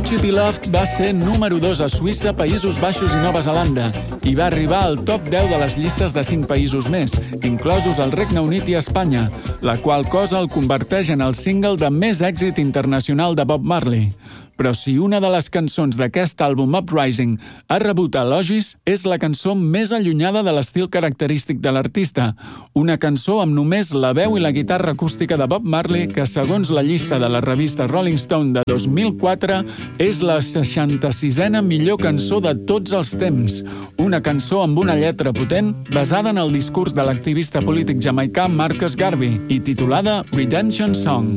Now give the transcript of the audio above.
Won't You Be Loved va ser número 2 a Suïssa, Països Baixos i Nova Zelanda i va arribar al top 10 de les llistes de 5 països més, inclosos el Regne Unit i Espanya, la qual cosa el converteix en el single de més èxit internacional de Bob Marley. Però si una de les cançons d'aquest àlbum Uprising ha rebut elogis, és la cançó més allunyada de l'estil característic de l'artista, una cançó amb només la veu i la guitarra acústica de Bob Marley que, segons la llista de la revista Rolling Stone de 2004, és la 66a millor cançó de tots els temps. Una cançó amb una lletra potent basada en el discurs de l'activista polític jamaicà Marcus Garvey i titulada Redemption Song.